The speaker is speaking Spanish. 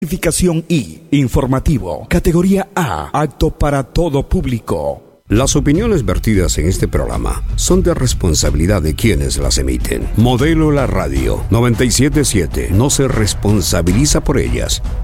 Certificación I, informativo, categoría A, apto para todo público. Las opiniones vertidas en este programa son de responsabilidad de quienes las emiten. Modelo La Radio 97.7 no se responsabiliza por ellas.